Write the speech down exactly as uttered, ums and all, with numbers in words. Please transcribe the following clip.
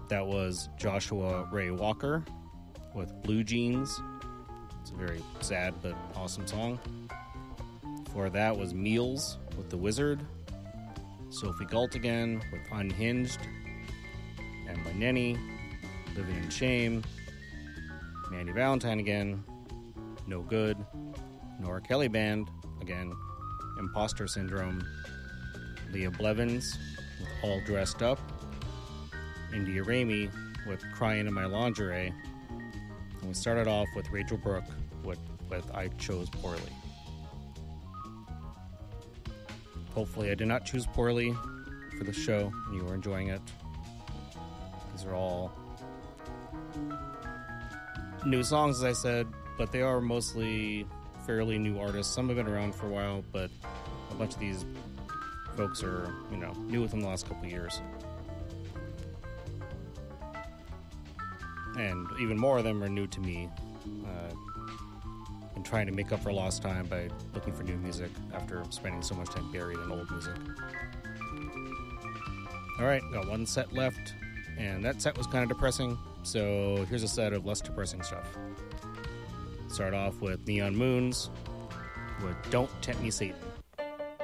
That was Joshua Ray Walker with Blue Jeans. It's a very sad but awesome song. Before that was Meals with The Wizard. Sophie Galt again with Unhinged. Emily Nenny, Living in Shame. Mandy Valentine again, No Good. Nora Kelly Band, again, Imposter Syndrome. Leah Blevins with All Dressed Up. India Ramey with Crying in My Lingerie. And we started off with Rachel Brooke with, with I Chose Poorly. Hopefully I did not choose poorly for the show and you were enjoying it. These are all new songs, as I said, but they are mostly fairly new artists. Some have been around for a while, but a bunch of these folks are, you know, new within the last couple of years. And even more of them are new to me. Uh, and trying to make up for lost time by looking for new music after spending so much time buried in old music. Alright, got one set left, and that set was kind of depressing, so here's a set of less depressing stuff. Start off with Neon Moons with Don't Tempt Me Satan.